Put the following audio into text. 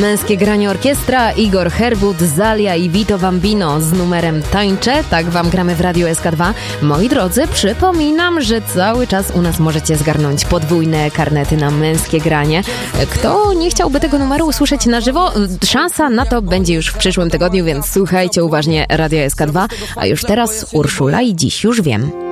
Męskie granie orkiestra, Igor Herbut, Zalia i Vito Bambino z numerem Tańczę. Tak wam gramy w Radio SK2. Moi drodzy, przypominam, że cały czas u nas możecie zgarnąć podwójne karnety na męskie granie. Kto nie chciałby tego numeru usłyszeć na żywo, szansa na to będzie już w przyszłym tygodniu, więc słuchajcie uważnie Radio SK2. A już teraz Urszula i Dziś już wiem.